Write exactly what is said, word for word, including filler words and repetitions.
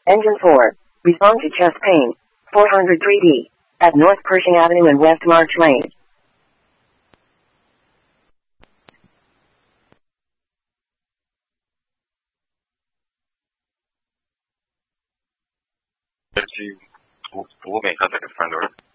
Engine four. Respond to chest pain. four hundred three D. At North Pershing Avenue and West March Lane. Let's see. We'll, we'll make contact with friend order.